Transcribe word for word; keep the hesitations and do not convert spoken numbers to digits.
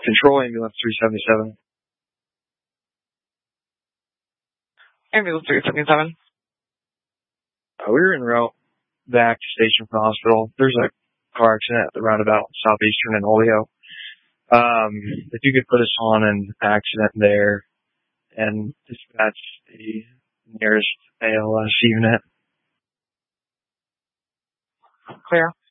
Control ambulance three seventy-seven. Ambulance three seventy-seven. Uh, we were en route back to station from the hospital. There's a car accident at the roundabout Southeastern and Oleo. Um, if you could put us on an accident there and dispatch the nearest A L S unit. Clear.